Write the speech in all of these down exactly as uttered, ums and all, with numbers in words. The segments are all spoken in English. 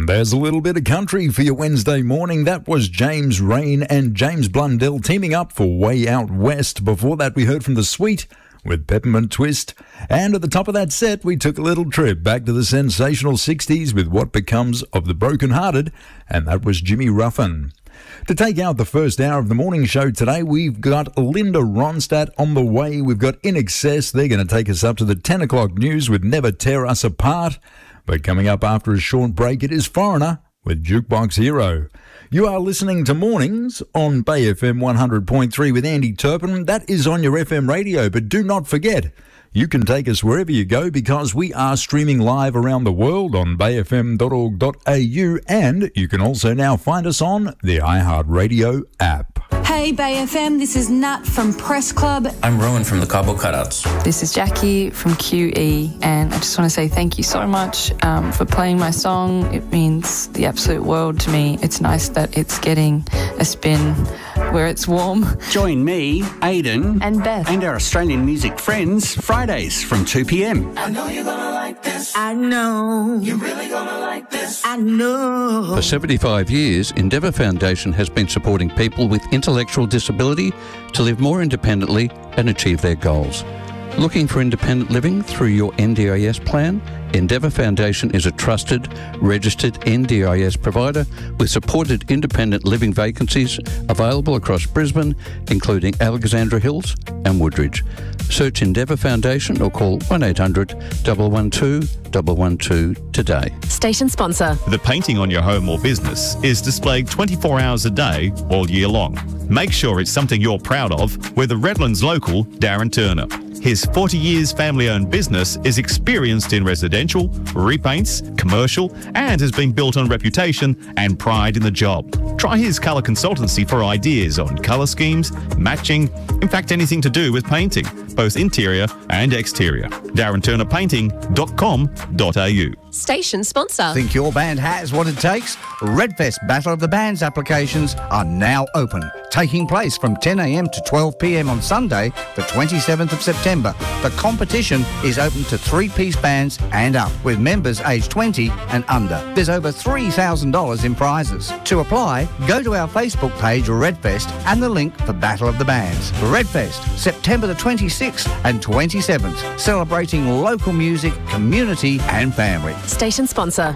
There's a little bit of country for your Wednesday morning. That was James Rain and James Blundell teaming up for Way Out West. Before that, we heard from The Sweet with Peppermint Twist. And at the top of that set, we took a little trip back to the sensational sixties with What Becomes of the Broken Hearted, and that was Jimmy Ruffin. To take out the first hour of the morning show today, we've got Linda Ronstadt on the way. We've got In Excess. They're going to take us up to the ten o'clock news with Never Tear Us Apart. But coming up after a short break, it is Foreigner with Jukebox Hero. You are listening to Mornings on Bay F M one hundred point three with Andy Turpin. That is on your F M radio, but do not forget, you can take us wherever you go because we are streaming live around the world on bay f m dot org dot a u, and you can also now find us on the iHeartRadio app. Hey Bay F M, this is Nat from Press Club. I'm Rowan from the Cabo Cutouts. This is Jackie from Q E, and I just want to say thank you so much um, for playing my song. It means the absolute world to me. It's nice that it's getting a spin where it's warm. Join me, Aidan, and Beth, and our Australian music friends Fridays from two p m. I know you're gonna like this. I know. You're really gonna like this. I know. For seventy-five years, Endeavour Foundation has been supporting people with intellectual disability to live more independently and achieve their goals. Looking for independent living through your N D I S plan? Endeavour Foundation is a trusted, registered N D I S provider with supported independent living vacancies available across Brisbane, including Alexandra Hills and Woodridge. Search Endeavour Foundation or call one eight hundred, one one two, one one two today. Station sponsor. The painting on your home or business is displayed twenty-four hours a day, all year long. Make sure it's something you're proud of with the Redlands local, Darren Turner. His forty years family-owned business is experienced in residential, repaints, commercial, and has been built on reputation and pride in the job. Try his colour consultancy for ideas on colour schemes, matching, in fact anything to do with painting, both interior and exterior. darren turner painting dot com dot a u. Station sponsor. Think your band has what it takes? Redfest Battle of the Bands applications are now open, taking place from ten a m to twelve p m on Sunday, the twenty-seventh of September. The competition is open to three-piece bands and up, with members aged twenty and under. There's over three thousand dollars in prizes. To apply, go to our Facebook page, Redfest, and the link for Battle of the Bands. Redfest, September the twenty-sixth and twenty-seventh, celebrating local music, community and family. Station sponsor.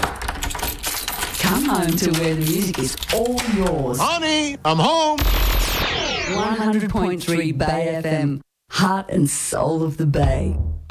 Come home to where the music is all yours. Honey, I'm home. one hundred point three Bay F M, heart and soul of the Bay.